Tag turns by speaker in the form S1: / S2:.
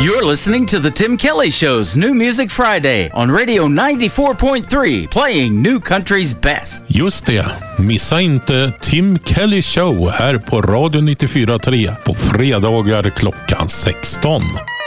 S1: You're listening to The Tim Kelly Show's New Music Friday on Radio 94.3, playing new country's best.
S2: Just det, missa inte Tim Kelly Show här på Radio 94.3 på fredagar klockan 16.